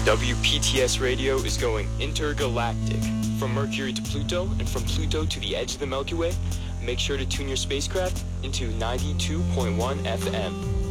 WPTS Radio is going intergalactic. From Mercury to Pluto and from Pluto to the edge of the Milky Way, make sure to tune your spacecraft into 92.1 FM.